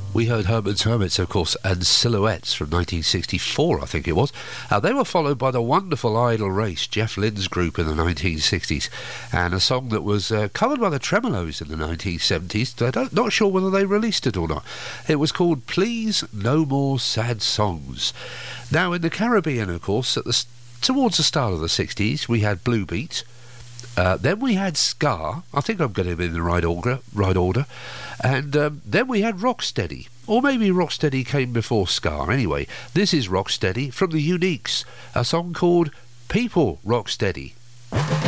We heard Herman's Hermits, of course, and Silhouettes from 1964, I think it was. They were followed by the wonderful Idle Race, Jeff Lynne's group in the 1960s, and a song that was covered by the Tremolos in the 1970s. I'm not sure whether they released it or not. It was called Please No More Sad Songs. Now, in the Caribbean, of course, towards the start of the 60s, we had Blue Beat. Then we had ska. I think I'm getting them in the right order. And then we had Rocksteady. Or maybe Rocksteady came before ska. Anyway, this is Rocksteady from the Uniques. A song called People Rocksteady.